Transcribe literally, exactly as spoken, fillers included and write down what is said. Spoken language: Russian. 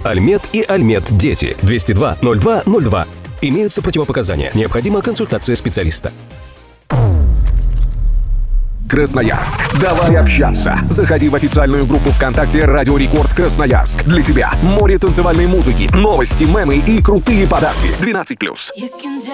Альмет и Альмет Дети. двести два ноль два ноль два. Имеются противопоказания. Необходима консультация специалиста. Красноярск. Давай общаться. Заходи в официальную группу ВКонтакте «Радио Рекорд Красноярск». Для тебя море танцевальной музыки, новости, мемы и крутые подарки. двенадцать плюс.